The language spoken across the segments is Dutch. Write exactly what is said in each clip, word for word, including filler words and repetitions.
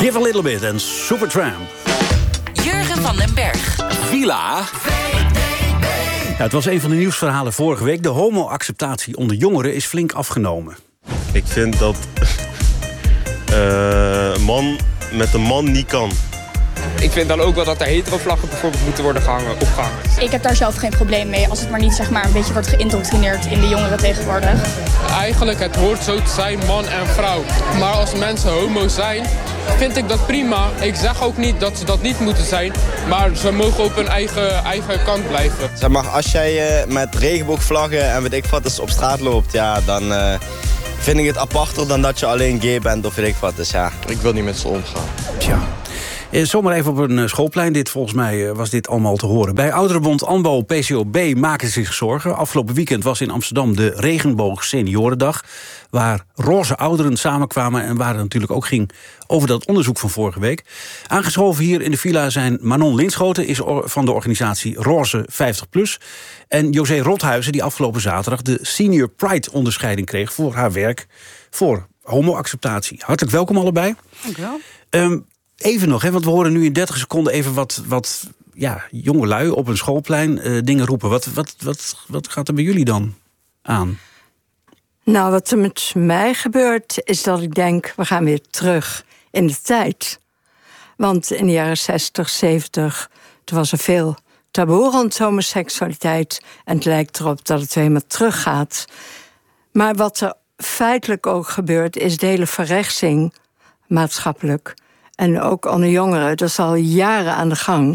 Give a Little Bit en Supertramp. Jurgen van den Berg. Villa. Ja, het was een van de nieuwsverhalen vorige week. De homo-acceptatie onder jongeren is flink afgenomen. Ik vind dat uh, een man met een man niet kan. Ik vind dan ook wel dat er hetero-vlaggen bijvoorbeeld moeten worden gehangen, opgehangen. Ik heb daar zelf geen probleem mee als het maar niet zeg maar, een beetje wordt geïndoctrineerd in de jongeren tegenwoordig. Eigenlijk, het hoort zo te zijn, man en vrouw. Maar als mensen homo zijn, vind ik dat prima. Ik zeg ook niet dat ze dat niet moeten zijn, maar ze mogen op hun eigen, eigen kant blijven. Zeg maar, als jij uh, met regenboogvlaggen en weet ik wat dus op straat loopt, ja, dan uh, vind ik het aparter dan dat je alleen gay bent of weet ik wat. Dus ja, ik wil niet met ze omgaan. Tja. Zomaar even op een schoolplein. Dit, volgens mij was dit allemaal te horen. Bij Ouderenbond ANBO P C O B maken ze zich zorgen. Afgelopen weekend was in Amsterdam de Regenboog Seniorendag, waar roze ouderen samenkwamen en waar het natuurlijk ook ging over dat onderzoek van vorige week. Aangeschoven hier in de villa zijn Manon Linschoten, is van de organisatie Roze vijftig plus... en José Rothuizen, die afgelopen zaterdag de Senior Pride-onderscheiding kreeg voor haar werk voor homo-acceptatie. Hartelijk welkom allebei. Dank u wel. Um, Even nog, hè, want we horen nu in dertig seconden even wat, wat ja, jongelui op een schoolplein uh, dingen roepen. Wat, wat, wat, wat gaat er bij jullie dan aan? Nou, wat er met mij gebeurt is dat ik denk, we gaan weer terug in de tijd. Want in de jaren zestig, zeventig, toen was er veel taboe rond homoseksualiteit. En het lijkt erop dat het weer helemaal teruggaat. Maar wat er feitelijk ook gebeurt, is de hele verrechtsing maatschappelijk. En ook onder jongeren, dat is al jaren aan de gang.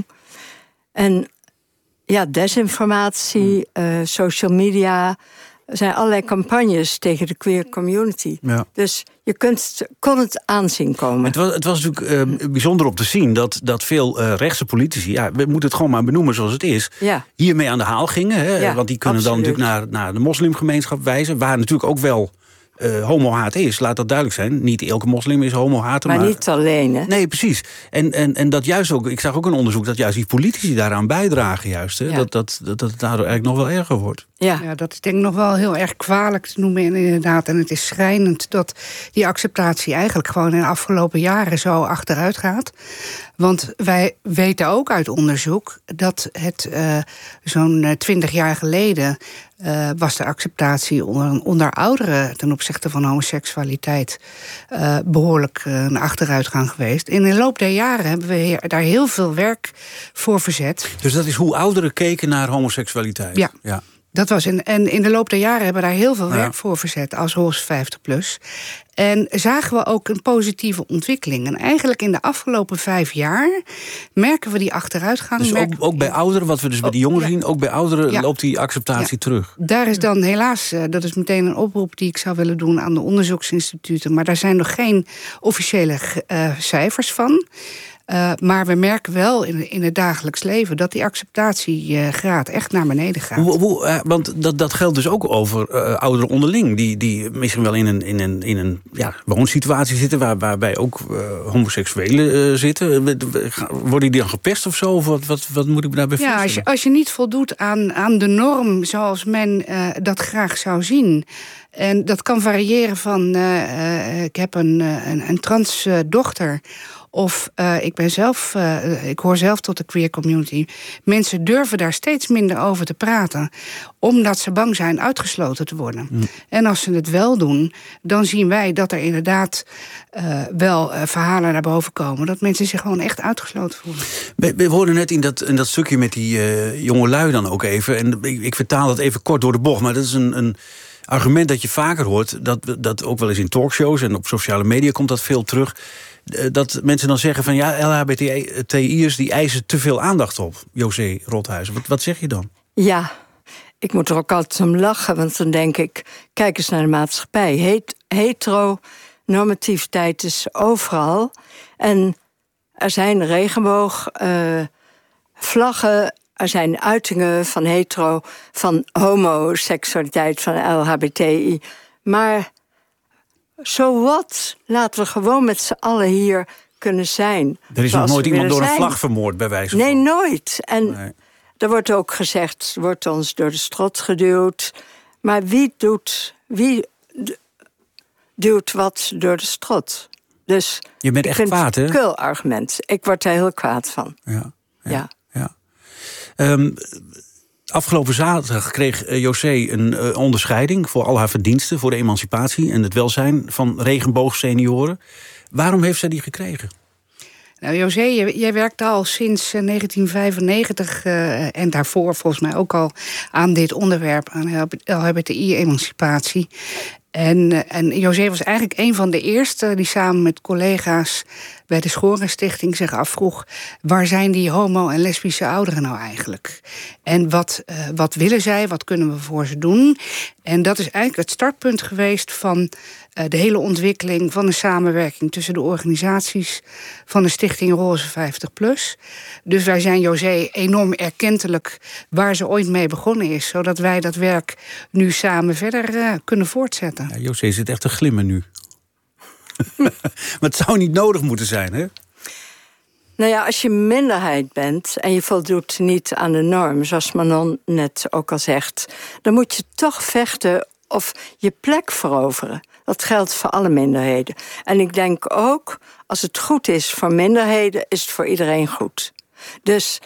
En ja, desinformatie, uh, social media, er zijn allerlei campagnes tegen de queer community. Ja. Dus je kunt, kon het aanzien komen. Het was, het was natuurlijk uh, bijzonder om te zien dat, dat veel uh, rechtse politici, ja, we moeten het gewoon maar benoemen zoals het is, ja. hiermee aan de haal gingen. Hè, ja, want die kunnen absoluut. Dan natuurlijk naar, naar de moslimgemeenschap wijzen, waar natuurlijk ook wel Uh, homo-haat is, laat dat duidelijk zijn. Niet elke moslim is homo-hater. Maar, maar niet alleen, hè? Nee, precies. En, en, en dat juist ook, ik zag ook een onderzoek dat juist die politici daaraan bijdragen, juist. Hè? Ja. Dat, dat, dat, dat het daardoor eigenlijk nog wel erger wordt. Ja. ja, dat is denk ik nog wel heel erg kwalijk te noemen inderdaad. En het is schrijnend dat die acceptatie eigenlijk gewoon in de afgelopen jaren zo achteruit gaat. Want wij weten ook uit onderzoek dat het uh, zo'n twintig jaar geleden Uh, was de acceptatie onder, onder ouderen ten opzichte van homoseksualiteit uh, behoorlijk uh, naar achteruitgang geweest. In de loop der jaren hebben we daar heel veel werk voor verzet. Dus dat is hoe ouderen keken naar homoseksualiteit? Ja. ja. Dat was in, en in de loop der jaren hebben we daar heel veel werk ja. voor verzet als Roze vijftig plus. En zagen we ook een positieve ontwikkeling. En eigenlijk in de afgelopen vijf jaar merken we die achteruitgang. Dus ook, ook bij ouderen, wat we dus bij die jongeren ja. zien, ook bij ouderen ja. loopt die acceptatie ja. terug. Daar is dan helaas, dat is meteen een oproep die ik zou willen doen aan de onderzoeksinstituten. Maar daar zijn nog geen officiële uh, cijfers van. Uh, maar we merken wel in, in het dagelijks leven dat die acceptatiegraad uh, echt naar beneden gaat. Hoe, hoe, uh, want dat, dat geldt dus ook over uh, ouderen onderling, die, die misschien wel in een, in een, in een ja, woonsituatie zitten, waar, waarbij ook uh, homoseksuelen uh, zitten. Worden die dan gepest of zo? Of wat, wat, wat moet ik me daarbij voorstellen? Ja, als je, als je niet voldoet aan, aan de norm zoals men uh, dat graag zou zien. En dat kan variëren van uh, uh, ik heb een, een, een trans uh, dochter. Of uh, ik ben zelf, uh, ik hoor zelf tot de queer community. Mensen durven daar steeds minder over te praten, omdat ze bang zijn uitgesloten te worden. Mm. En als ze het wel doen, dan zien wij dat er inderdaad uh, wel uh, verhalen naar boven komen, dat mensen zich gewoon echt uitgesloten voelen. We, we hoorden net in dat, in dat stukje met die uh, jongelui dan ook even, en ik, ik vertaal dat even kort door de bocht, maar dat is een, een argument dat je vaker hoort, dat, dat ook wel eens in talkshows en op sociale media komt dat veel terug, dat mensen dan zeggen van ja, L H B T I'ers die eisen te veel aandacht op. José Rothuizen, wat, wat zeg je dan? Ja, ik moet er ook altijd om lachen, want dan denk ik, kijk eens naar de maatschappij. Het, heteronormativiteit is overal. En er zijn regenboog, uh, vlaggen, er zijn uitingen van hetero, van homoseksualiteit, van L H B T I. Maar so what? Laten we gewoon met z'n allen hier kunnen zijn. Er is nog nooit iemand door zijn. Een vlag vermoord, bij wijze van. Nee, nooit. En nee. Er wordt ook gezegd, wordt ons door de strot geduwd. Maar wie doet, wie duwt wat door de strot? Dus je bent echt kwaad, hè? Een kul argument. Ik word daar heel kwaad van. Ja. ja, ja. ja. Um, afgelopen zaterdag kreeg José een uh, onderscheiding voor al haar verdiensten, voor de emancipatie en het welzijn van regenboogsenioren. Waarom heeft zij die gekregen? Nou, José, jij werkt al sinds negentien vijfennegentig uh, en daarvoor volgens mij ook al aan dit onderwerp, aan L H B T I-emancipatie. En, uh, en José was eigenlijk een van de eerste die samen met collega's bij de Schorenstichting zich afvroeg, waar zijn die homo- en lesbische ouderen nou eigenlijk? En wat, uh, wat willen zij? Wat kunnen we voor ze doen? En dat is eigenlijk het startpunt geweest van uh, de hele ontwikkeling van de samenwerking tussen de organisaties van de Stichting Roze vijftig plus. Dus wij zijn José enorm erkentelijk waar ze ooit mee begonnen is, zodat wij dat werk nu samen verder uh, kunnen voortzetten. Ja, José zit echt te glimmen nu. Maar het zou niet nodig moeten zijn, hè? Nou ja, als je minderheid bent en je voldoet niet aan de norm, zoals Manon net ook al zegt, dan moet je toch vechten of je plek veroveren. Dat geldt voor alle minderheden. En ik denk ook, als het goed is voor minderheden, is het voor iedereen goed. Dus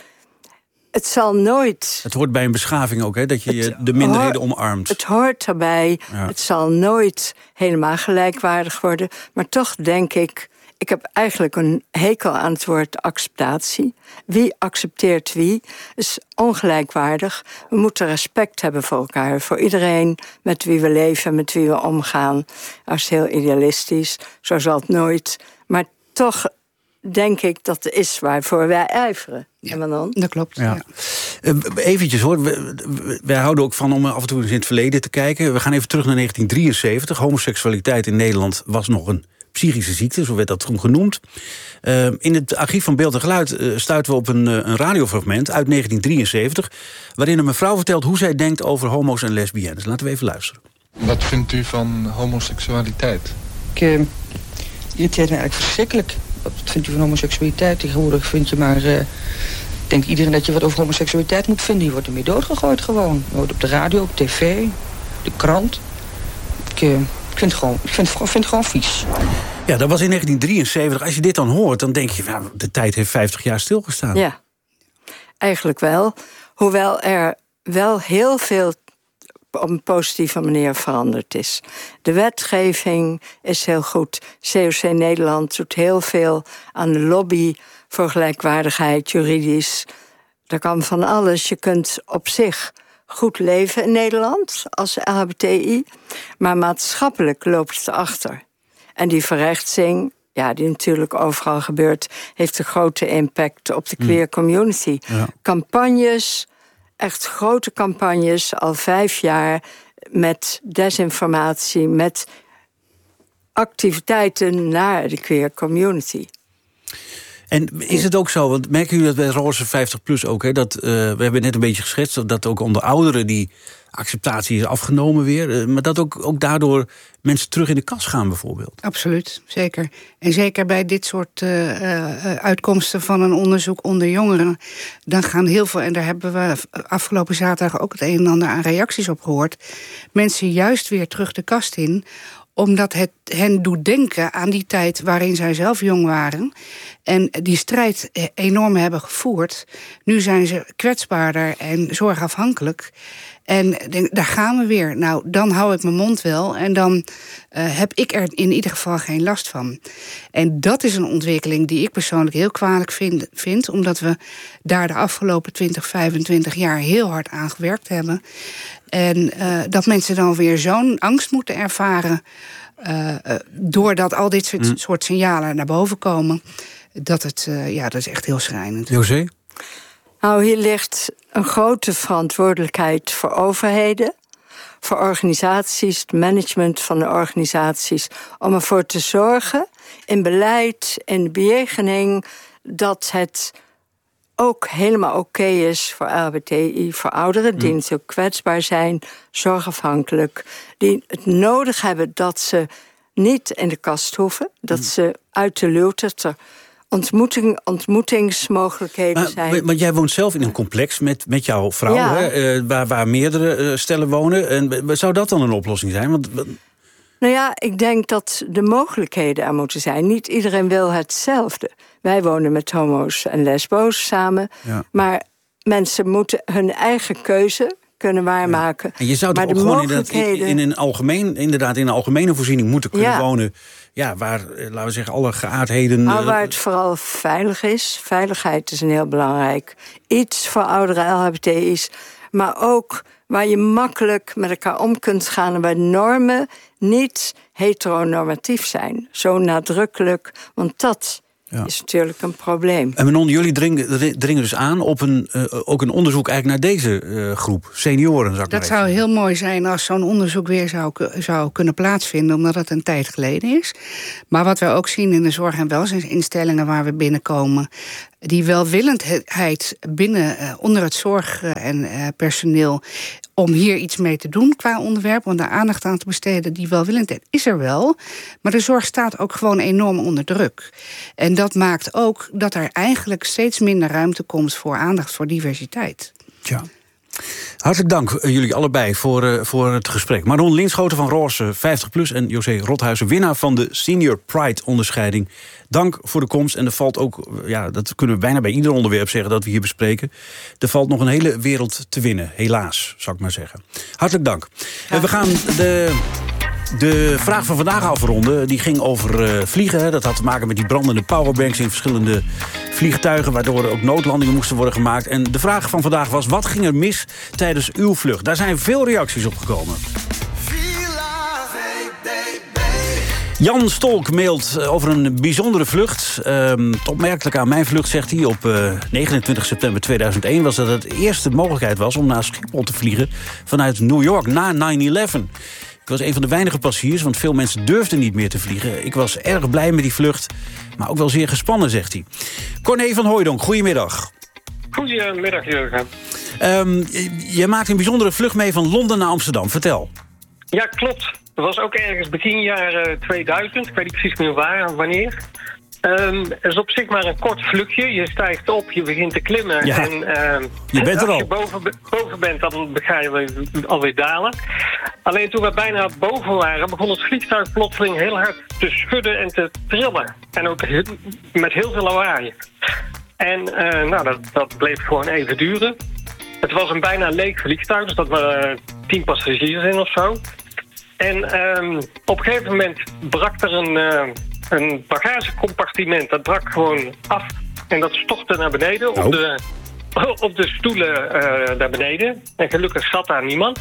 het zal nooit... Het hoort bij een beschaving ook, hè, dat je het de minderheden hoort, omarmt. Het hoort erbij. Ja. Het zal nooit helemaal gelijkwaardig worden. Maar toch denk ik, ik heb eigenlijk een hekel aan het woord acceptatie. Wie accepteert wie is ongelijkwaardig. We moeten respect hebben voor elkaar. Voor iedereen met wie we leven, met wie we omgaan. Dat is heel idealistisch. Zo zal het nooit. Maar toch denk ik dat het is waarvoor wij ijveren. Ja, dan? Dat klopt, ja. ja. Eventjes hoor, wij houden ook van om af en toe eens in het verleden te kijken. We gaan even terug naar negentien drieënzeventig. Homoseksualiteit in Nederland was nog een psychische ziekte, zo werd dat toen genoemd. Uh, in het archief van Beeld en Geluid uh, stuiten we op een, uh, een radiofragment uit negentien drieënzeventig... waarin een mevrouw vertelt hoe zij denkt over homo's en lesbiennes. Laten we even luisteren. Wat vindt u van homoseksualiteit? Ik uh, irriteert me eigenlijk verschrikkelijk. Wat vindt u van homoseksualiteit? Tegenwoordig vind je maar... Uh, denkt iedereen dat je wat over homoseksualiteit moet vinden. Je wordt ermee doodgegooid gewoon. Je hoort op de radio, op tv, de krant. Ik, uh, ik vind het gewoon, ik vind, vind het gewoon vies. Ja, dat was in negentien drieënzeventig. Als je dit dan hoort, dan denk je, nou, de tijd heeft vijftig jaar stilgestaan. Ja, eigenlijk wel. Hoewel er wel heel veel op een positieve manier veranderd is. De wetgeving is heel goed. C O C Nederland doet heel veel aan de lobby voor gelijkwaardigheid, juridisch. Er kan van alles. Je kunt op zich goed leven in Nederland als L H B T I, maar maatschappelijk loopt het achter. En die verrechtsing, ja, die natuurlijk overal gebeurt, heeft een grote impact op de queer community. Ja. Campagnes, echt grote campagnes, al vijf jaar, met desinformatie, met activiteiten naar de queer community. En is het ook zo, want merken jullie dat bij Roze vijftig plus ook, hè, dat, uh, we hebben net een beetje geschetst, dat ook onder ouderen die acceptatie is afgenomen weer, uh, maar dat ook, ook daardoor mensen terug in de kas gaan bijvoorbeeld? Absoluut, zeker. En zeker bij dit soort uh, uh, uitkomsten van een onderzoek onder jongeren, dan gaan heel veel, en daar hebben we afgelopen zaterdag ook het een en ander aan reacties op gehoord, mensen juist weer terug de kast in, omdat het hen doet denken aan die tijd waarin zij zelf jong waren en die strijd enorm hebben gevoerd. Nu zijn ze kwetsbaarder en zorgafhankelijk. En denk, daar gaan we weer. Nou, dan hou ik mijn mond wel en dan uh, heb ik er in ieder geval geen last van. En dat is een ontwikkeling die ik persoonlijk heel kwalijk vind, vind omdat we daar de afgelopen twintig, vijfentwintig jaar heel hard aan gewerkt hebben. En uh, dat mensen dan weer zo'n angst moeten ervaren Uh, uh, doordat al dit soort, mm. soort signalen naar boven komen, dat het, uh, ja, dat is echt heel schrijnend. José? Nou, hier ligt een grote verantwoordelijkheid voor overheden, voor organisaties, het management van de organisaties, om ervoor te zorgen in beleid, in de bejegening, dat het ook helemaal oké okay is voor L H B T I, voor ouderen die natuurlijk kwetsbaar zijn, zorgafhankelijk, die het nodig hebben dat ze niet in de kast hoeven, dat mm. ze uit de luwte, dat er ontmoeting, ontmoetingsmogelijkheden maar, zijn. Want jij woont zelf in een complex met, met jouw vrouw, ja. hè, waar, waar meerdere uh, stellen wonen. En zou dat dan een oplossing zijn? Want Nou ja, ik denk dat de mogelijkheden er moeten zijn. Niet iedereen wil hetzelfde. Wij wonen met homo's en lesbo's samen. Ja. Maar mensen moeten hun eigen keuze kunnen waarmaken. Ja. En je zou toch maar ook de gewoon mogelijkheden... inderdaad in, in een algemeen, inderdaad in een algemene voorziening moeten kunnen ja. wonen. Ja, waar, laten we zeggen, alle geaardheden... Maar waar het vooral veilig is. Veiligheid is een heel belangrijk iets voor oudere L H B T I's. Maar ook waar je makkelijk met elkaar om kunt gaan en waar normen niet heteronormatief zijn. Zo nadrukkelijk, want dat ja. is natuurlijk een probleem. En Manon, jullie dringen, dringen dus aan op een, uh, ook een onderzoek eigenlijk naar deze uh, groep, senioren. Zou ik dat zou heel mooi zijn als zo'n onderzoek weer zou, zou kunnen plaatsvinden, omdat het een tijd geleden is. Maar wat we ook zien in de zorg- en welzijnsinstellingen waar we binnenkomen, die welwillendheid binnen uh, onder het zorg- en uh, personeel om hier iets mee te doen qua onderwerp, om daar aandacht aan te besteden, die welwillendheid is er wel. Maar de zorg staat ook gewoon enorm onder druk. En dat maakt ook dat er eigenlijk steeds minder ruimte komt voor aandacht voor diversiteit. Ja. Hartelijk dank uh, jullie allebei voor, uh, voor het gesprek. Manon Linschoten van Roorse vijftig plus en José Rothuizen, winnaar van de Senior Pride-onderscheiding. Dank voor de komst. En er valt ook, ja, dat kunnen we bijna bij ieder onderwerp zeggen dat we hier bespreken. Er valt nog een hele wereld te winnen, helaas, zou ik maar zeggen. Hartelijk dank. Ja. Uh, we gaan de... De vraag van vandaag afronden, die ging over uh, vliegen. Hè. Dat had te maken met die brandende powerbanks in verschillende vliegtuigen, waardoor er ook noodlandingen moesten worden gemaakt. En de vraag van vandaag was, wat ging er mis tijdens uw vlucht? Daar zijn veel reacties op gekomen. Jan Stolk mailt over een bijzondere vlucht. Um, opmerkelijk aan mijn vlucht, zegt hij, op uh, negenentwintig september tweeduizend één... was dat het de eerste mogelijkheid was om naar Schiphol te vliegen vanuit New York na nine eleven. Ik was een van de weinige passagiers, want veel mensen durfden niet meer te vliegen. Ik was erg blij met die vlucht, maar ook wel zeer gespannen, zegt hij. Corné van Hooijdonk, goedemiddag. Goedemiddag, Jurgen. Um, je maakt een bijzondere vlucht mee van Londen naar Amsterdam. Vertel. Ja, klopt. Dat was ook ergens begin jaren tweeduizend. Ik weet niet precies meer waar, wanneer. Um, het is op zich maar een kort vluchtje. Je stijgt op, je begint te klimmen. Ja, en uh, je bent er al. als je boven, boven bent, dan ga je alweer dalen. Alleen toen we bijna boven waren, begon het vliegtuig plotseling heel hard te schudden en te trillen. En ook met heel veel lawaai. En uh, nou, dat, dat bleef gewoon even duren. Het was een bijna leeg vliegtuig, dus dat waren tien passagiers in of zo. En um, op een gegeven moment brak er een... Uh, Een bagagecompartiment, dat brak gewoon af en dat stortte naar beneden op, oh. de, op de stoelen uh, daar beneden. En gelukkig zat daar niemand.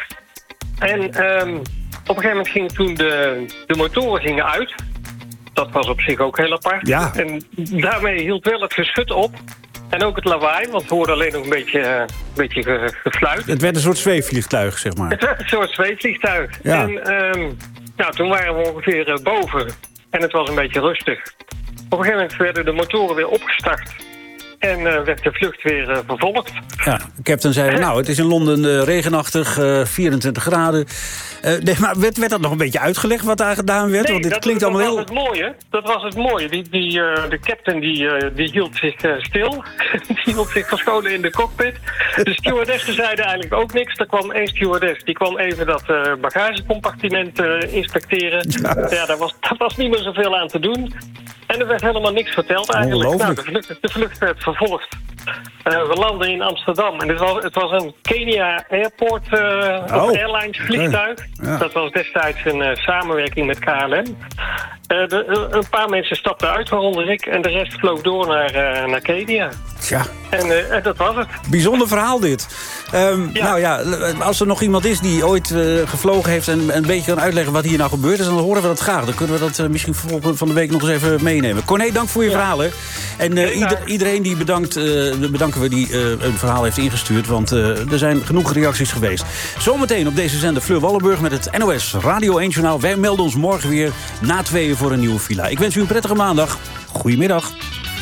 En um, op een gegeven moment gingen toen de, de motoren gingen uit. Dat was op zich ook heel apart. Ja. En daarmee hield wel het geschut op. En ook het lawaai, want we hoorden alleen nog een beetje, uh, een beetje ge, gefluit. Het werd een soort zweefvliegtuig, zeg maar. Het werd een soort zweefvliegtuig. Ja. En um, nou, toen waren we ongeveer uh, boven. En het was een beetje rustig. Op een gegeven moment werden de motoren weer opgestart. En uh, werd de vlucht weer uh, vervolgd. Ja, de captain zei, nou, het is in Londen uh, regenachtig, uh, vierentwintig graden. Uh, nee, maar werd, werd dat nog een beetje uitgelegd wat daar gedaan werd? Nee, Want dit dat, klinkt dat allemaal was heel... het mooie. Dat was het mooie. Die, die, uh, de captain die, uh, die hield zich uh, stil. Die hield zich verscholen in de cockpit. De stewardessen zeiden eigenlijk ook niks. Er kwam één stewardess. Die kwam even dat uh, bagagecompartiment uh, inspecteren. Ja, ja daar, was, daar was niet meer zoveel aan te doen. En er werd helemaal niks verteld eigenlijk. Nou, de, vlucht, de vlucht werd vervolgd. Uh, we landen in Amsterdam. En het was, het was een Kenia Airport uh, oh, Airlines vliegtuig. Okay. Ja. Dat was destijds een uh, samenwerking met K L M. Uh, de, uh, een paar mensen stapten uit, waaronder ik. En de rest vloog door naar, uh, naar Kenia. Ja. En, uh, en dat was het. Bijzonder verhaal dit. Um, ja. Nou ja, als er nog iemand is die ooit uh, gevlogen heeft... en een beetje kan uitleggen wat hier nou gebeurd is... dan horen we dat graag. Dan kunnen we dat uh, misschien volgende van de week nog eens even meenemen. Corné, dank voor je ja. verhaal. Hè. En uh, ieder, iedereen die bedankt, uh, bedanken we die uh, een verhaal heeft ingestuurd... want uh, er zijn genoeg reacties geweest. Zometeen op deze zender Fleur Wallenburg met het N O S Radio één Journaal. Wij melden ons morgen weer na tweeën voor een nieuwe villa. Ik wens u een prettige maandag. Goedemiddag.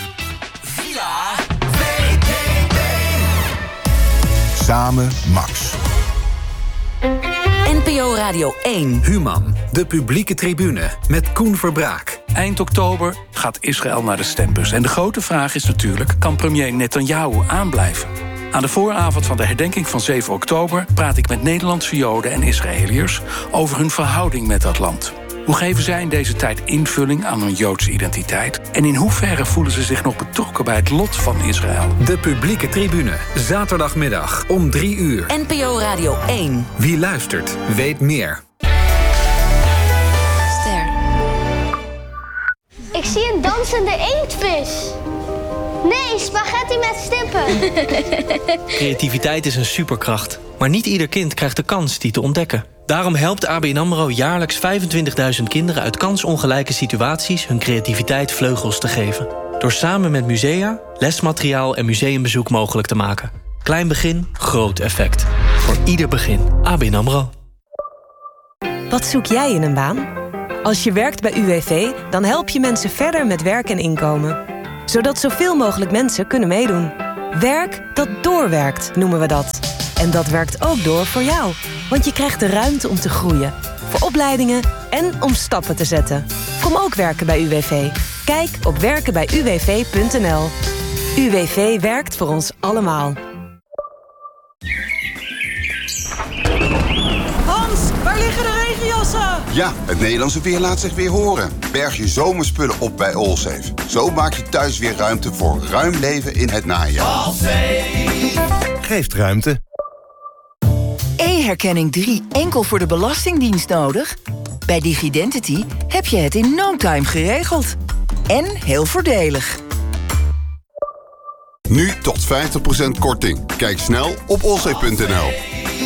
Samen Max. N P O Radio één. Human, de publieke tribune, met Koen Verbraak. Eind oktober gaat Israël naar de stembus. En de grote vraag is natuurlijk, kan premier Netanyahu aanblijven? Aan de vooravond van de herdenking van zeven oktober praat ik met Nederlandse Joden en Israëliërs over hun verhouding met dat land. Hoe geven zij in deze tijd invulling aan hun Joodse identiteit? En in hoeverre voelen ze zich nog betrokken bij het lot van Israël? De publieke tribune, zaterdagmiddag om drie uur. N P O Radio één. Wie luistert, weet meer. Ster. Ik zie een dansende inktvis. Nee, spaghetti met stippen. Creativiteit is een superkracht. Maar niet ieder kind krijgt de kans die te ontdekken. Daarom helpt A B N AMRO jaarlijks vijfentwintigduizend kinderen uit kansongelijke situaties hun creativiteit vleugels te geven. Door samen met musea, lesmateriaal en museumbezoek mogelijk te maken. Klein begin, groot effect. Voor ieder begin. A B N AMRO. Wat zoek jij in een baan? Als je werkt bij U W V, dan help je mensen verder met werk en inkomen. Zodat zoveel mogelijk mensen kunnen meedoen. Werk dat doorwerkt, noemen we dat. En dat werkt ook door voor jou. Want je krijgt de ruimte om te groeien. Voor opleidingen en om stappen te zetten. Kom ook werken bij U W V. Kijk op werken bij u w v punt n l. U W V werkt voor ons allemaal. Hans, waar liggen de regenjassen? Ja, het Nederlandse weer laat zich weer horen. Berg je zomerspullen op bij Allsafe. Zo maak je thuis weer ruimte voor ruim leven in het najaar. Allsafe geeft ruimte. E-herkenning drie enkel voor de Belastingdienst nodig? Bij Digidentity heb je het in no time geregeld. En heel voordelig. Nu tot vijftig procent korting. Kijk snel op allsafe punt n l.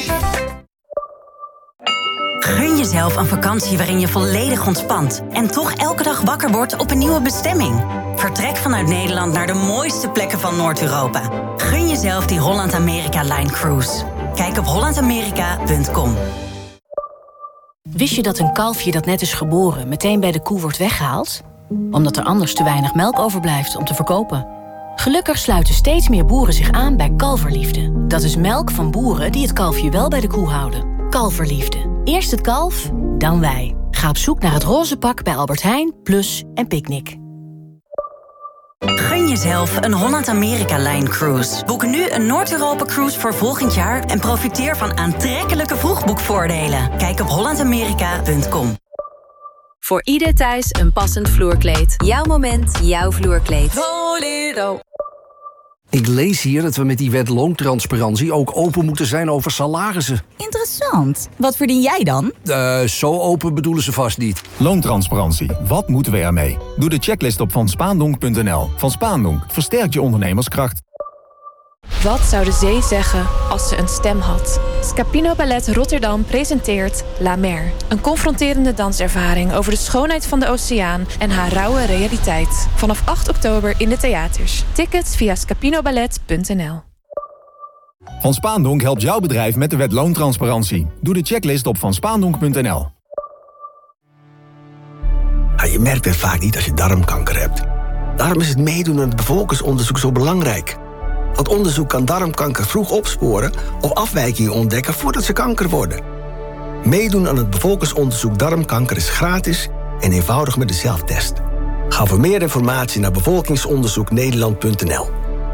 Gun jezelf een vakantie waarin je volledig ontspant en toch elke dag wakker wordt op een nieuwe bestemming. Vertrek vanuit Nederland naar de mooiste plekken van Noord-Europa. Gun jezelf die Holland-Amerika-Line Cruise. Kijk op holland amerika punt com. Wist je dat een kalfje dat net is geboren meteen bij de koe wordt weggehaald? Omdat er anders te weinig melk overblijft om te verkopen. Gelukkig sluiten steeds meer boeren zich aan bij Kalverliefde. Dat is melk van boeren die het kalfje wel bij de koe houden. Kalverliefde. Eerst het kalf, dan wij. Ga op zoek naar het roze pak bij Albert Heijn, Plus en Picnic. Gun jezelf een Holland-Amerika-Line Cruise. Boek nu een Noord-Europa-cruise voor volgend jaar en profiteer van aantrekkelijke vroegboekvoordelen. Kijk op holland amerika punt com. Voor ieder thuis een passend vloerkleed. Jouw moment, jouw vloerkleed. Volero. Ik lees hier dat we met die wet loontransparantie ook open moeten zijn over salarissen. Interessant. Wat verdien jij dan? Uh, zo open bedoelen ze vast niet. Loontransparantie. Wat moeten we ermee? Doe de checklist op van spaandonk punt n l. Van Spaandonk versterkt je ondernemerskracht. Wat zou de zee zeggen als ze een stem had? Scapino Ballet Rotterdam presenteert La Mer. Een confronterende danservaring over de schoonheid van de oceaan en haar rauwe realiteit. Vanaf acht oktober in de theaters. Tickets via scapinoballet punt n l. Van Spaandonk helpt jouw bedrijf met de wet loontransparantie. Doe de checklist op van spaandonk punt n l. Ja, je merkt het vaak niet als je darmkanker hebt. Daarom is het meedoen aan het bevolkingsonderzoek zo belangrijk. Want onderzoek kan darmkanker vroeg opsporen of afwijkingen ontdekken voordat ze kanker worden. Meedoen aan het bevolkingsonderzoek darmkanker is gratis en eenvoudig met de zelftest. Ga voor meer informatie naar bevolkingsonderzoek nederland punt n l.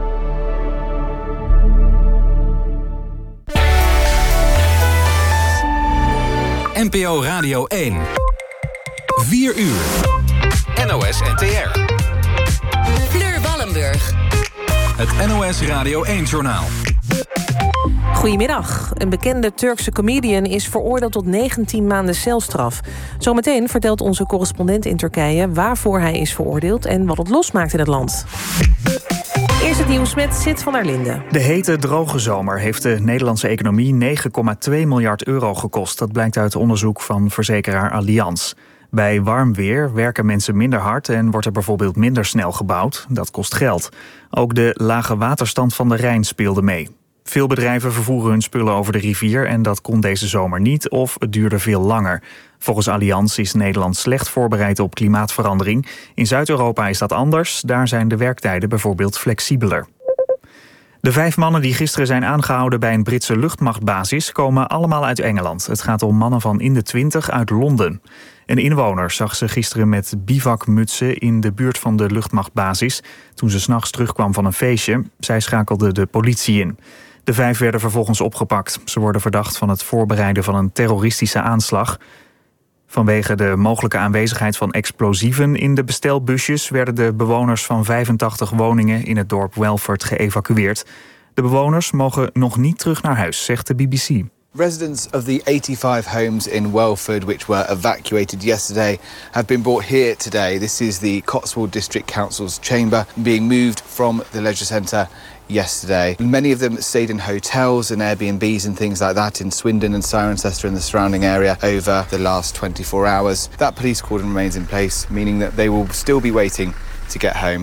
N P O Radio één. vier uur. N O S N T R. Fleur Wallenburg. Het N O S Radio één-journaal. Goedemiddag. Een bekende Turkse comedian is veroordeeld tot negentien maanden celstraf. Zometeen vertelt onze correspondent in Turkije waarvoor hij is veroordeeld en wat het losmaakt in het land. Eerst het nieuws met Sid van der Linden. De hete, droge zomer heeft de Nederlandse economie negen komma twee miljard euro gekost. Dat blijkt uit onderzoek van verzekeraar Allianz. Bij warm weer werken mensen minder hard en wordt er bijvoorbeeld minder snel gebouwd. Dat kost geld. Ook de lage waterstand van de Rijn speelde mee. Veel bedrijven vervoeren hun spullen over de rivier en dat kon deze zomer niet of het duurde veel langer. Volgens Allianz is Nederland slecht voorbereid op klimaatverandering. In Zuid-Europa is dat anders. Daar zijn de werktijden bijvoorbeeld flexibeler. De vijf mannen die gisteren zijn aangehouden bij een Britse luchtmachtbasis komen allemaal uit Engeland. Het gaat om mannen van in de twintig uit Londen. Een inwoner zag ze gisteren met bivakmutsen in de buurt van de luchtmachtbasis toen ze 's nachts terugkwam van een feestje. Zij schakelde de politie in. De vijf werden vervolgens opgepakt. Ze worden verdacht van het voorbereiden van een terroristische aanslag. Vanwege de mogelijke aanwezigheid van explosieven in de bestelbusjes werden de bewoners van vijfentachtig woningen in het dorp Welford geëvacueerd. De bewoners mogen nog niet terug naar huis, zegt de B B C. Residents of the eighty-five homes in Welford, which were evacuated yesterday, have been brought here today. This is the Cotswold District Council's chamber, being moved from the leisure centre yesterday. Many of them stayed in hotels and Airbnbs and things like that in Swindon and Cirencester and the surrounding area over the last twenty-four hours. That police cordon remains in place, meaning that they will still be waiting to get home.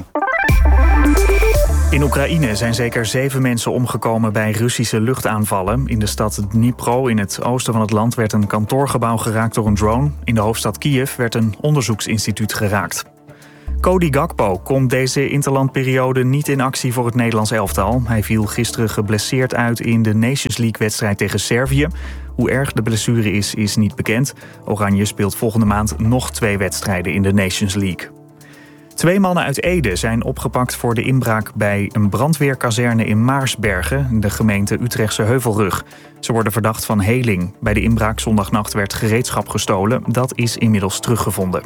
In Oekraïne zijn zeker zeven mensen omgekomen bij Russische luchtaanvallen. In de stad Dnipro in het oosten van het land werd een kantoorgebouw geraakt door een drone. In de hoofdstad Kiev werd een onderzoeksinstituut geraakt. Cody Gakpo komt deze interlandperiode niet in actie voor het Nederlands elftal. Hij viel gisteren geblesseerd uit in de Nations League-wedstrijd tegen Servië. Hoe erg de blessure is, is niet bekend. Oranje speelt volgende maand nog twee wedstrijden in de Nations League. Twee mannen uit Ede zijn opgepakt voor de inbraak bij een brandweerkazerne in Maarsbergen, de gemeente Utrechtse Heuvelrug. Ze worden verdacht van heling. Bij de inbraak zondagnacht werd gereedschap gestolen. Dat is inmiddels teruggevonden.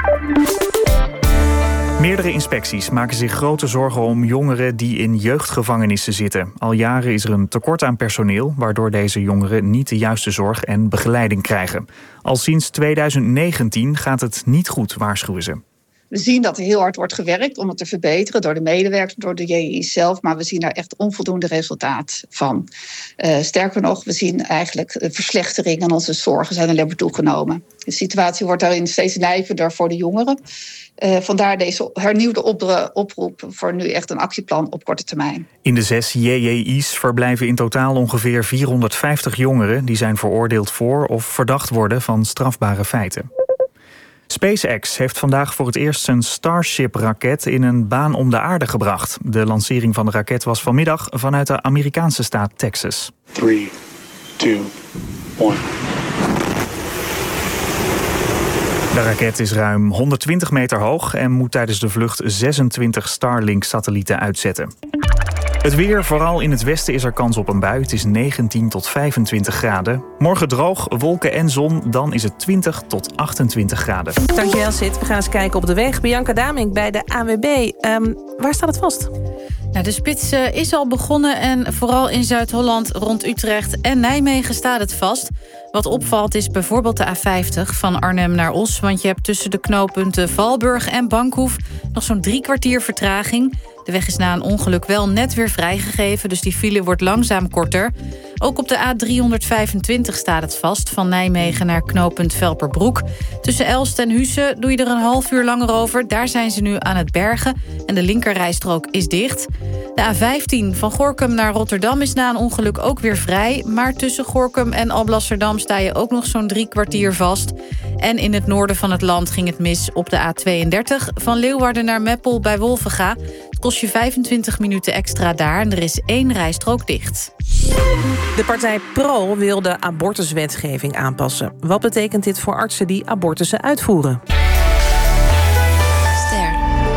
Meerdere inspecties maken zich grote zorgen om jongeren die in jeugdgevangenissen zitten. Al jaren is er een tekort aan personeel, waardoor deze jongeren niet de juiste zorg en begeleiding krijgen. Al sinds tweeduizend negentien gaat het niet goed, waarschuwen ze. We zien dat er heel hard wordt gewerkt om het te verbeteren door de medewerkers, door de J I zelf, maar we zien daar echt onvoldoende resultaat van. Uh, sterker nog, we zien eigenlijk een verslechtering aan onze zorgen zijn alleen maar toegenomen. De situatie wordt daarin steeds nijpender voor de jongeren. Uh, vandaar deze hernieuwde op- oproep voor nu echt een actieplan op korte termijn. In de zes J J I's verblijven in totaal ongeveer vierhonderdvijftig jongeren die zijn veroordeeld voor of verdacht worden van strafbare feiten. SpaceX heeft vandaag voor het eerst zijn Starship-raket in een baan om de aarde gebracht. De lancering van de raket was vanmiddag vanuit de Amerikaanse staat Texas. drie, twee, één. De raket is ruim honderdtwintig meter hoog en moet tijdens de vlucht zesentwintig Starlink-satellieten uitzetten. Het weer, vooral in het westen is er kans op een bui. Het is negentien tot vijfentwintig graden. Morgen droog, wolken en zon, dan is het twintig tot achtentwintig graden. Dankjewel, Sid. We gaan eens kijken op de weg. Bianca Damink bij de A W B. Um, waar staat het vast? Nou, de spits uh, is al begonnen en vooral in Zuid-Holland rond Utrecht en Nijmegen staat het vast. Wat opvalt is bijvoorbeeld de A vijftig van Arnhem naar Os. Want je hebt tussen de knooppunten Valburg en Bankhoef nog zo'n drie kwartier vertraging. De weg is na een ongeluk wel net weer vrijgegeven, dus die file wordt langzaam korter. Ook op de A driehonderdvijfentwintig staat het vast, van Nijmegen naar knooppunt Velperbroek. Tussen Elst en Husse doe je er een half uur langer over. Daar zijn ze nu aan het bergen en de linkerrijstrook is dicht. De A vijftien van Gorinchem naar Rotterdam is na een ongeluk ook weer vrij. Maar tussen Gorinchem en Alblasserdam sta je ook nog zo'n drie kwartier vast. En in het noorden van het land ging het mis op de A tweeëndertig... van Leeuwarden naar Meppel bij Wolvenga. Het kost je vijfentwintig minuten extra daar en er is één rijstrook dicht. De partij Pro wil de abortuswetgeving aanpassen. Wat betekent dit voor artsen die abortussen uitvoeren? Ster.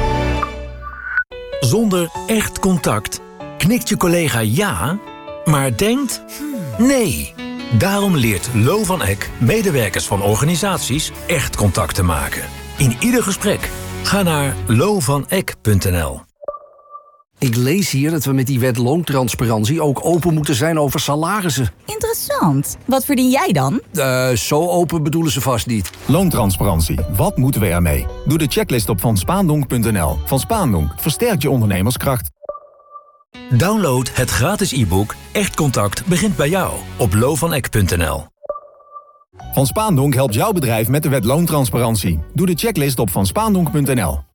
Zonder echt contact knikt je collega ja, maar denkt nee. Daarom leert Lo van Eck medewerkers van organisaties echt contact te maken. In ieder gesprek. Ga naar lo van eck punt n l. Ik lees hier dat we met die wet loontransparantie ook open moeten zijn over salarissen. Interessant. Wat verdien jij dan? Uh, zo open bedoelen ze vast niet. Loontransparantie. Wat moeten we ermee? Doe de checklist op van spaandonk punt n l. Van Spaandonk versterkt je ondernemerskracht. Download het gratis e-book Echt Contact begint bij jou op lo van eck punt n l. Van Spaandonk helpt jouw bedrijf met de wet loontransparantie. Doe de checklist op van spaandonk punt n l.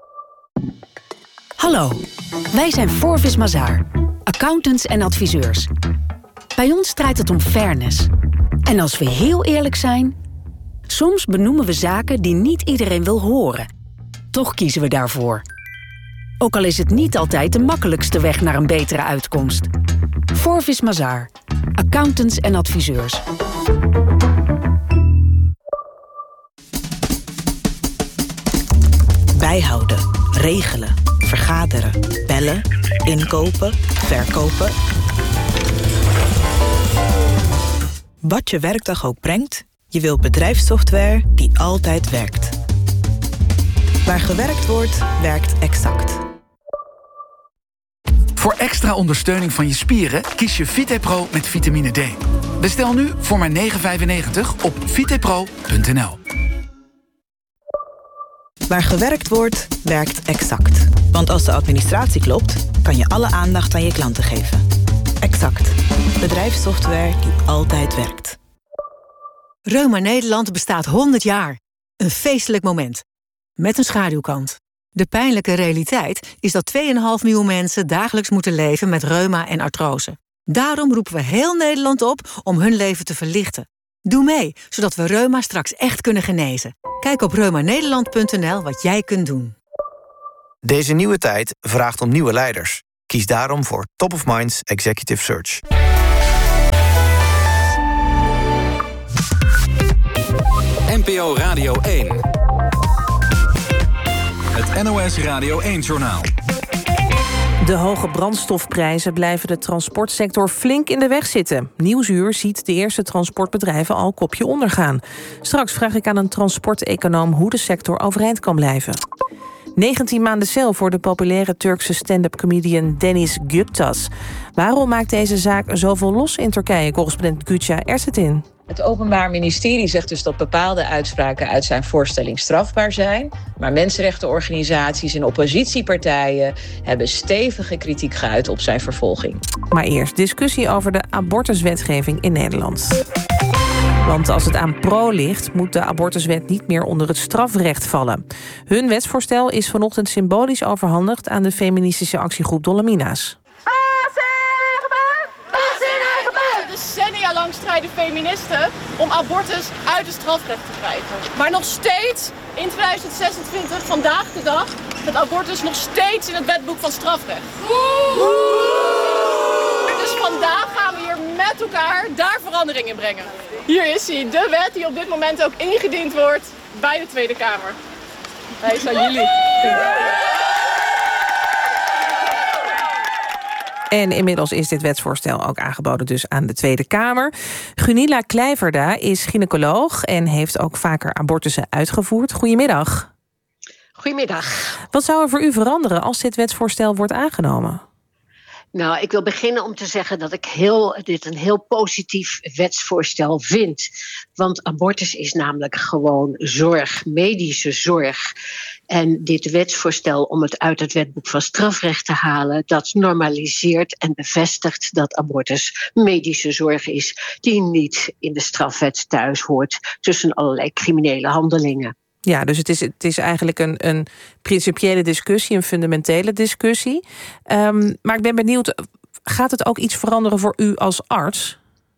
Hallo, wij zijn Forvis Mazars, accountants en adviseurs. Bij ons draait het om fairness. En als we heel eerlijk zijn, soms benoemen we zaken die niet iedereen wil horen. Toch kiezen we daarvoor. Ook al is het niet altijd de makkelijkste weg naar een betere uitkomst. Forvis Mazars. Accountants en adviseurs. Bijhouden, regelen, vergaderen, bellen, inkopen, verkopen. Wat je werkdag ook brengt, je wilt bedrijfssoftware die altijd werkt. Waar gewerkt wordt, werkt Exact. Voor extra ondersteuning van je spieren kies je VitePro met vitamine D. Bestel nu voor maar negen vijfennegentig op vitepro punt n l. Waar gewerkt wordt, werkt Exact. Want als de administratie klopt, kan je alle aandacht aan je klanten geven. Exact. Bedrijfssoftware die altijd werkt. Reuma Nederland bestaat honderd jaar. Een feestelijk moment. Met een schaduwkant. De pijnlijke realiteit is dat twee komma vijf miljoen mensen dagelijks moeten leven met reuma en artrose. Daarom roepen we heel Nederland op om hun leven te verlichten. Doe mee, zodat we reuma straks echt kunnen genezen. Kijk op reuma nederland punt n l wat jij kunt doen. Deze nieuwe tijd vraagt om nieuwe leiders. Kies daarom voor Top of Minds Executive Search. N P O Radio één. Het N O S Radio één-journaal. De hoge brandstofprijzen blijven de transportsector flink in de weg zitten. Nieuwsuur ziet de eerste transportbedrijven al kopje ondergaan. Straks vraag ik aan een transporteconoom hoe de sector overeind kan blijven. negentien maanden cel voor de populaire Turkse stand-up comedian Deniz Guptas. Waarom maakt deze zaak zoveel los in Turkije? Correspondent Gülce Ersetin. Het Openbaar Ministerie zegt dus dat bepaalde uitspraken uit zijn voorstelling strafbaar zijn. Maar mensenrechtenorganisaties en oppositiepartijen hebben stevige kritiek geuit op zijn vervolging. Maar eerst discussie over de abortuswetgeving in Nederland. Want als het aan Pro ligt, moet de abortuswet niet meer onder het strafrecht vallen. Hun wetsvoorstel is vanochtend symbolisch overhandigd aan de feministische actiegroep Dolomina's. Decennia lang strijden feministen om abortus uit het strafrecht te krijgen. Maar nog steeds, in tweeduizend zesentwintig, vandaag de dag, het abortus nog steeds in het wetboek van strafrecht. Dus vandaag gaan we hier met elkaar daar verandering in brengen. Hier is hij, de wet die op dit moment ook ingediend wordt bij de Tweede Kamer. Hij is aan jullie. En inmiddels is dit wetsvoorstel ook aangeboden dus aan de Tweede Kamer. Gunilla Kleijverda is gynaecoloog en heeft ook vaker abortussen uitgevoerd. Goedemiddag. Goedemiddag. Wat zou er voor u veranderen als dit wetsvoorstel wordt aangenomen? Nou, ik wil beginnen om te zeggen dat ik heel, dit een heel positief wetsvoorstel vind. Want abortus is namelijk gewoon zorg, medische zorg. En dit wetsvoorstel om het uit het wetboek van strafrecht te halen, dat normaliseert en bevestigt dat abortus medische zorg is die niet in de strafwet thuis hoort tussen allerlei criminele handelingen. Ja, dus het is, het is eigenlijk een, een principiële discussie, een fundamentele discussie. Um, maar ik ben benieuwd, gaat het ook iets veranderen voor u als arts?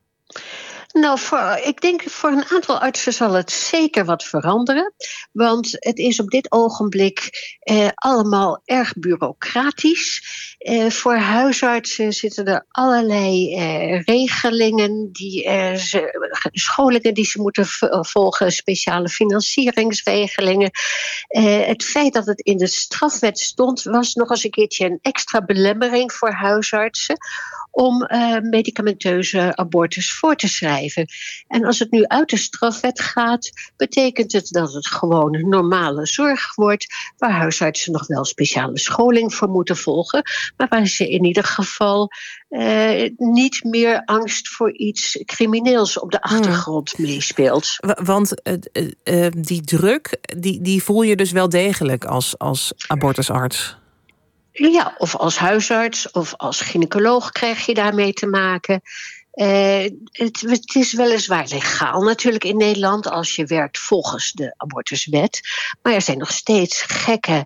Nou, voor, ik denk voor een aantal artsen zal het zeker wat veranderen. Want het is op dit ogenblik eh, allemaal erg bureaucratisch. Eh, voor huisartsen zitten er allerlei eh, regelingen, die, eh, ze, scholingen die ze moeten volgen, speciale financieringsregelingen. Eh, het feit dat het in de strafwet stond, was nog eens een keertje een extra belemmering voor huisartsen om uh, medicamenteuze abortus voor te schrijven. En als het nu uit de strafwet gaat, betekent het dat het gewoon normale zorg wordt, waar huisartsen nog wel speciale scholing voor moeten volgen, maar waar ze in ieder geval uh, niet meer angst voor iets crimineels op de achtergrond hmm. meespeelt. Want uh, uh, die druk, die, die voel je dus wel degelijk als, als abortusarts? Ja, of als huisarts of als gynaecoloog krijg je daarmee te maken. Uh, het, het is weliswaar legaal natuurlijk in Nederland als je werkt volgens de abortuswet. Maar er zijn nog steeds gekke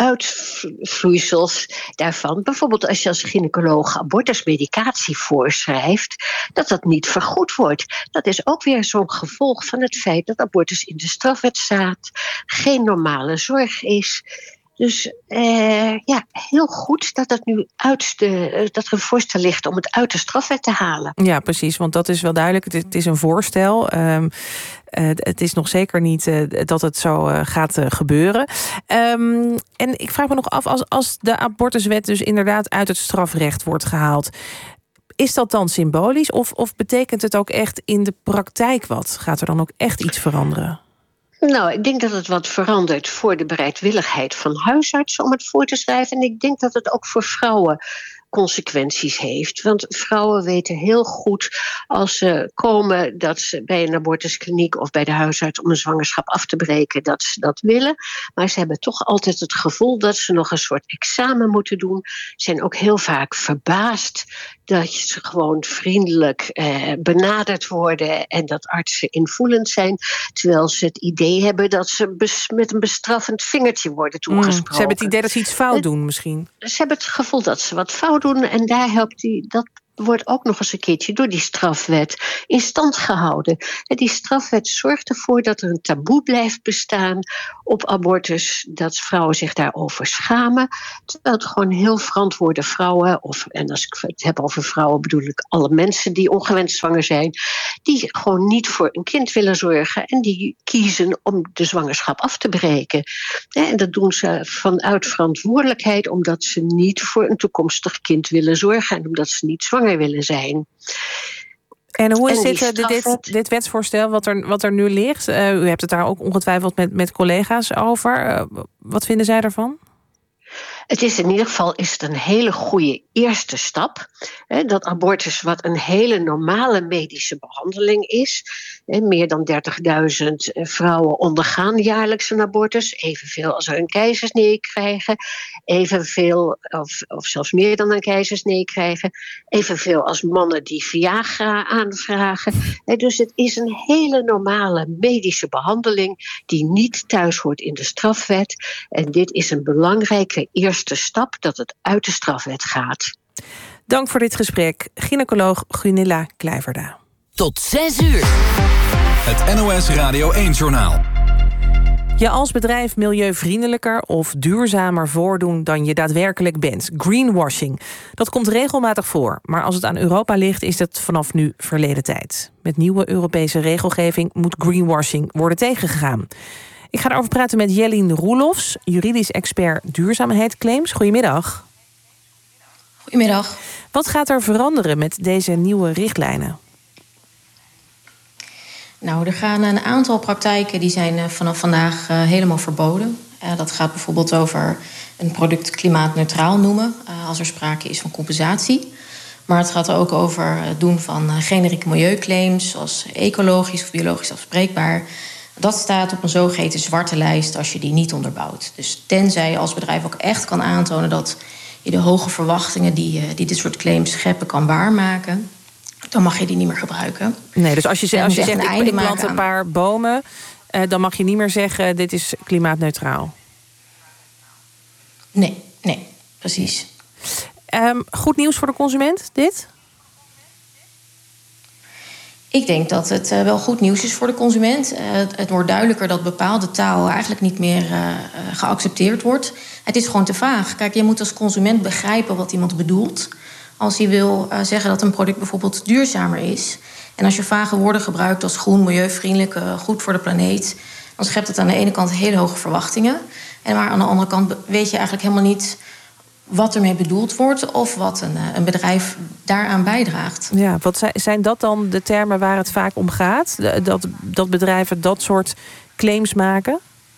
uitvloeisels daarvan. Bijvoorbeeld als je als gynaecoloog abortusmedicatie voorschrijft, dat dat niet vergoed wordt. Dat is ook weer zo'n gevolg van het feit dat abortus in de strafwet staat, geen normale zorg is. Dus uh, ja, heel goed dat, het nu uit de, dat er een voorstel ligt om het uit de strafwet te halen. Ja, precies, want dat is wel duidelijk. Het is, het is een voorstel. Um, uh, het is nog zeker niet uh, dat het zo uh, gaat uh, gebeuren. Um, en ik vraag me nog af, als, als de abortuswet dus inderdaad uit het strafrecht wordt gehaald, is dat dan symbolisch of, of betekent het ook echt in de praktijk wat? Gaat er dan ook echt iets veranderen? Nou, ik denk dat het wat verandert voor de bereidwilligheid van huisartsen om het voor te schrijven. En ik denk dat het ook voor vrouwen consequenties heeft. Want vrouwen weten heel goed als ze komen dat ze bij een abortuskliniek of bij de huisarts om een zwangerschap af te breken, dat ze dat willen. Maar ze hebben toch altijd het gevoel dat ze nog een soort examen moeten doen. Ze zijn ook heel vaak verbaasd dat ze gewoon vriendelijk eh, benaderd worden en dat artsen invoelend zijn, terwijl ze het idee hebben dat ze bes- met een bestraffend vingertje worden toegesproken. Mm, ze hebben het idee dat ze iets fout doen misschien. Ze hebben het gevoel dat ze wat fout doen en daar helpt die, dat wordt ook nog eens een keertje door die strafwet in stand gehouden. En die strafwet zorgt ervoor dat er een taboe blijft bestaan op abortus, dat vrouwen zich daarover schamen, terwijl het gewoon heel verantwoorde vrouwen, of, en als ik het heb over vrouwen bedoel ik alle mensen die ongewenst zwanger zijn, die gewoon niet voor een kind willen zorgen en die kiezen om de zwangerschap af te breken. En dat doen ze vanuit verantwoordelijkheid, omdat ze niet voor een toekomstig kind willen zorgen en omdat ze niet zwanger willen zijn. En hoe is en dit, strafwet... dit, dit wetsvoorstel wat er, wat er nu ligt? Uh, u hebt het daar ook ongetwijfeld met, met collega's over. Uh, wat vinden zij daarvan? Het is in ieder geval is het een hele goede eerste stap. Hè, dat abortus, wat een hele normale medische behandeling is. Hè, meer dan dertigduizend vrouwen ondergaan jaarlijks een abortus. Evenveel als er een keizersnee krijgen. Evenveel, of, of zelfs meer dan een keizersnee krijgen. Evenveel als mannen die Viagra aanvragen. Hè, dus het is een hele normale medische behandeling die niet thuis hoort in de strafwet. En dit is een belangrijke eerste stap dat het uit de strafwet gaat. Dank voor dit gesprek, gynaecoloog Gunilla Kluiverda. Tot zes uur. Het N O S Radio één-journaal. Je als bedrijf milieuvriendelijker of duurzamer voordoen dan je daadwerkelijk bent. Greenwashing. Dat komt regelmatig voor, maar als het aan Europa ligt is het vanaf nu verleden tijd. Met nieuwe Europese regelgeving moet greenwashing worden tegengegaan. Ik ga erover praten met Jellien Roelofs, juridisch expert duurzaamheidsclaims. Goedemiddag. Goedemiddag. Wat gaat er veranderen met deze nieuwe richtlijnen? Nou, er gaan een aantal praktijken die zijn vanaf vandaag uh, helemaal verboden. Uh, dat gaat bijvoorbeeld over een product klimaatneutraal noemen, uh, als er sprake is van compensatie. Maar het gaat er ook over het doen van uh, generieke milieuclaims, zoals ecologisch of biologisch afspreekbaar. Dat staat op een zogeheten zwarte lijst als je die niet onderbouwt. Dus tenzij je als bedrijf ook echt kan aantonen dat je de hoge verwachtingen die, uh, die dit soort claims scheppen kan waarmaken, dan mag je die niet meer gebruiken. Nee, dus als je, als je zegt, zegt, ik, ik plant een paar bomen, uh, dan mag je niet meer zeggen, dit is klimaatneutraal. Nee, nee, precies. Um, goed nieuws voor de consument, dit? Ik denk dat het uh, wel goed nieuws is voor de consument. Uh, het, het wordt duidelijker dat bepaalde taal eigenlijk niet meer uh, geaccepteerd wordt. Het is gewoon te vaag. Kijk, je moet als consument begrijpen wat iemand bedoelt. Als hij wil uh, zeggen dat een product bijvoorbeeld duurzamer is. En als je vage woorden gebruikt als groen, milieuvriendelijk, uh, goed voor de planeet, dan schept het aan de ene kant hele hoge verwachtingen. En maar aan de andere kant weet je eigenlijk helemaal niet wat ermee bedoeld wordt of wat een, een bedrijf daaraan bijdraagt. Ja, wat zijn dat dan de termen waar het vaak om gaat? Dat, dat bedrijven dat soort claims maken?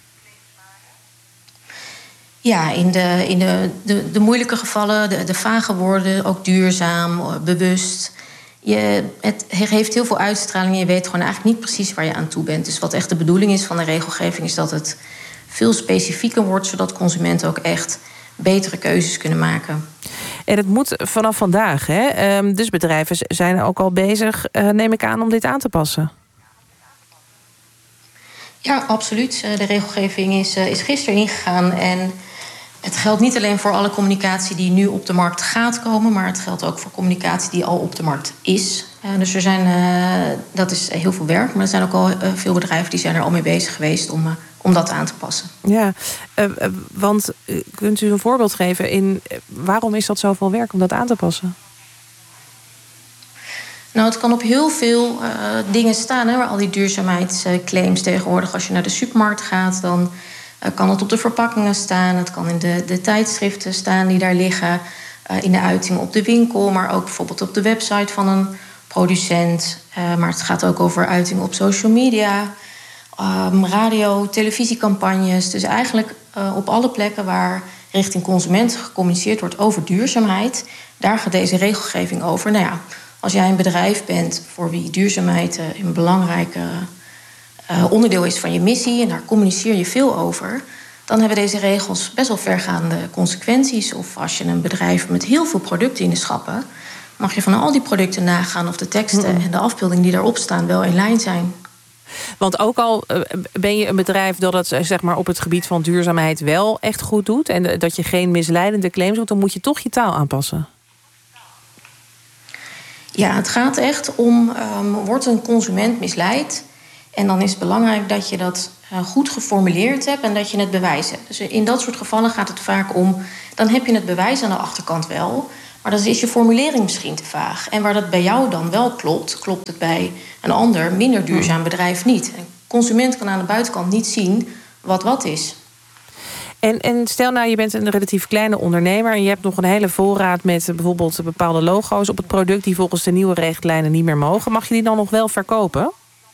Ja, in de, in de, de, de moeilijke gevallen, de, de vage woorden, ook duurzaam, bewust. Je, het heeft heel veel uitstraling en je weet gewoon eigenlijk niet precies waar je aan toe bent. Dus wat echt de bedoeling is van de regelgeving is dat het veel specifieker wordt, zodat consumenten ook echt betere keuzes kunnen maken. En het moet vanaf vandaag, hè? Dus bedrijven zijn ook al bezig, neem ik aan, om dit aan te passen. Ja, absoluut. De regelgeving is, is gisteren ingegaan. En het geldt niet alleen voor alle communicatie die nu op de markt gaat komen, maar het geldt ook voor communicatie die al op de markt is. Dus er zijn, uh, dat is heel veel werk, maar er zijn ook al uh, veel bedrijven die zijn er al mee bezig geweest om, uh, om dat aan te passen. Ja, uh, uh, want uh, kunt u een voorbeeld geven in uh, waarom is dat zoveel werk om dat aan te passen? Nou, het kan op heel veel uh, dingen staan, hè, waar al die duurzaamheidsclaims tegenwoordig. Als je naar de supermarkt gaat, dan uh, kan het op de verpakkingen staan. Het kan in de, de tijdschriften staan die daar liggen. Uh, in de uiting op de winkel, maar ook bijvoorbeeld op de website van een producent. Uh, maar het gaat ook over uiting op social media, um, radio, televisiecampagnes. Dus eigenlijk uh, op alle plekken waar richting consumenten gecommuniceerd wordt over duurzaamheid, daar gaat deze regelgeving over. Nou ja, als jij een bedrijf bent voor wie duurzaamheid uh, een belangrijk uh, onderdeel is van je missie en daar communiceer je veel over, dan hebben deze regels best wel vergaande consequenties. Of als je een bedrijf met heel veel producten in de schappen, mag je van al die producten nagaan of de teksten mm. en de afbeeldingen die daarop staan wel in lijn zijn. Want ook al ben je een bedrijf dat het zeg maar, op het gebied van duurzaamheid wel echt goed doet en dat je geen misleidende claims doet, dan moet je toch je taal aanpassen. Ja, het gaat echt om, um, wordt een consument misleid? En dan is het belangrijk dat je dat uh, goed geformuleerd hebt en dat je het bewijs hebt. Dus in dat soort gevallen gaat het vaak om, dan heb je het bewijs aan de achterkant wel, maar dan is je formulering misschien te vaag. En waar dat bij jou dan wel klopt, klopt het bij een ander, minder duurzaam bedrijf niet. Een consument kan aan de buitenkant niet zien wat wat is. En, en stel nou, je bent een relatief kleine ondernemer en je hebt nog een hele voorraad met bijvoorbeeld bepaalde logo's op het product die volgens de nieuwe richtlijnen niet meer mogen. Mag je die dan nog wel verkopen?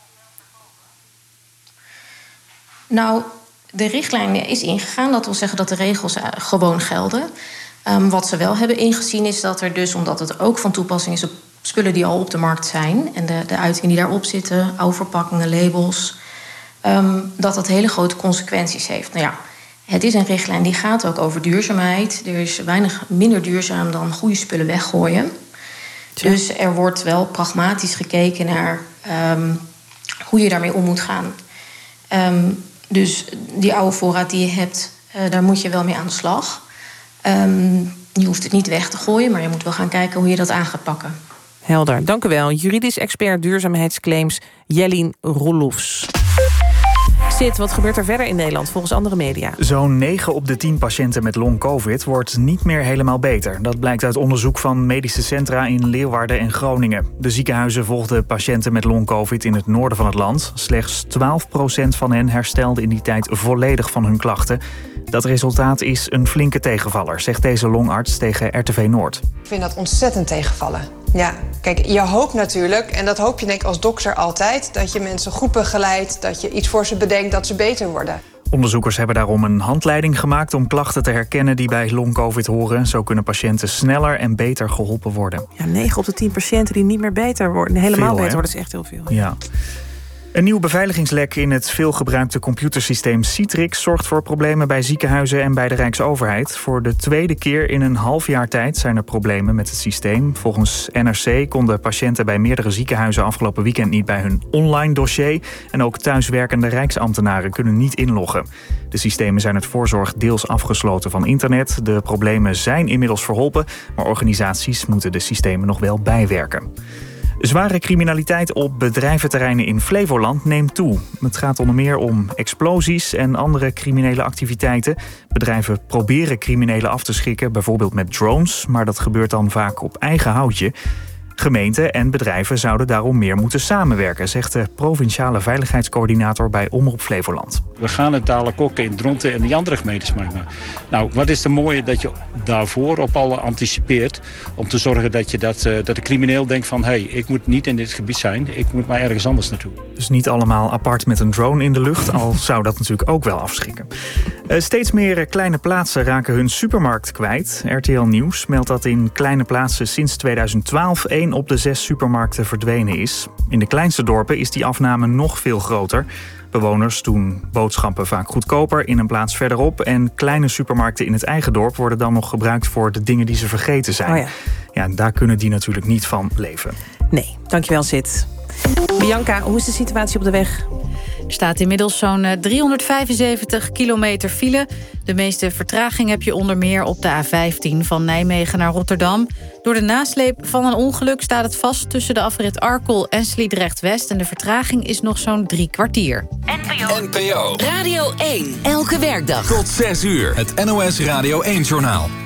Nou, de richtlijn is ingegaan. Dat wil zeggen dat de regels gewoon gelden. Um, wat ze wel hebben ingezien is dat er dus, omdat het ook van toepassing is op spullen die al op de markt zijn en de, de uitingen die daarop zitten, oude verpakkingen, labels, um, dat dat hele grote consequenties heeft. Nou ja, het is een richtlijn die gaat ook over duurzaamheid. Er is weinig minder duurzaam dan goede spullen weggooien. Ja. Dus er wordt wel pragmatisch gekeken naar um, hoe je daarmee om moet gaan. Um, dus die oude voorraad die je hebt, uh, daar moet je wel mee aan de slag. Um, je hoeft het niet weg te gooien, maar je moet wel gaan kijken hoe je dat aan gaat pakken. Helder, dank u wel. Juridisch expert duurzaamheidsclaims Jellien Roelofs. Sid, wat gebeurt er verder in Nederland volgens andere media? Zo'n negen op de tien patiënten met long-covid wordt niet meer helemaal beter. Dat blijkt uit onderzoek van medische centra in Leeuwarden en Groningen. De ziekenhuizen volgden patiënten met long-covid in het noorden van het land. Slechts twaalf procent van hen herstelde in die tijd volledig van hun klachten. Dat resultaat is een flinke tegenvaller, zegt deze longarts tegen R T V Noord. Ik vind dat ontzettend tegenvallen. Ja, kijk, je hoopt natuurlijk, en dat hoop je denk ik als dokter altijd, dat je mensen goed begeleidt, dat je iets voor ze bedenkt, dat ze beter worden. Onderzoekers hebben daarom een handleiding gemaakt om klachten te herkennen die bij long-covid horen. Zo kunnen patiënten sneller en beter geholpen worden. Ja, negen op de tien patiënten die niet meer beter worden, helemaal veel, beter worden, is echt heel veel. Ja. Een nieuw beveiligingslek in het veelgebruikte computersysteem Citrix zorgt voor problemen bij ziekenhuizen en bij de Rijksoverheid. Voor de tweede keer in een half jaar tijd zijn er problemen met het systeem. Volgens N R C konden patiënten bij meerdere ziekenhuizen afgelopen weekend niet bij hun online dossier. En ook thuiswerkende Rijksambtenaren kunnen niet inloggen. De systemen zijn uit voorzorg deels afgesloten van internet. De problemen zijn inmiddels verholpen, maar organisaties moeten de systemen nog wel bijwerken. Zware criminaliteit op bedrijventerreinen in Flevoland neemt toe. Het gaat onder meer om explosies en andere criminele activiteiten. Bedrijven proberen criminelen af te schrikken, bijvoorbeeld met drones, maar dat gebeurt dan vaak op eigen houtje. Gemeenten en bedrijven zouden daarom meer moeten samenwerken, zegt de provinciale veiligheidscoördinator bij Omroep Flevoland. We gaan het dadelijk ook in Dronten en die andere gemeentes maken. Nou, wat is het mooie dat je daarvoor op alle anticipeert om te zorgen dat, je dat, uh, dat de crimineel denkt van hé, hey, ik moet niet in dit gebied zijn, ik moet maar ergens anders naartoe. Dus niet allemaal apart met een drone in de lucht, al zou dat natuurlijk ook wel afschrikken. Uh, steeds meer kleine plaatsen raken hun supermarkt kwijt. R T L Nieuws meldt dat in kleine plaatsen sinds tweeduizend twaalf één op de zes supermarkten verdwenen is. In de kleinste dorpen is die afname nog veel groter. Bewoners doen boodschappen vaak goedkoper in een plaats verderop. En kleine supermarkten in het eigen dorp worden dan nog gebruikt voor de dingen die ze vergeten zijn. Oh ja. Ja, daar kunnen die natuurlijk niet van leven. Nee, dankjewel Sid. Bianca, hoe is de situatie op de weg? Er staat inmiddels zo'n driehonderdvijfenzeventig kilometer file. De meeste vertraging heb je onder meer op de A vijftien van Nijmegen naar Rotterdam. Door de nasleep van een ongeluk staat het vast tussen de afrit Arkel en Sliedrecht-West. En de vertraging is nog zo'n drie kwartier. N P O Radio één. Elke werkdag. Tot zes uur. Het N O S Radio één-journaal.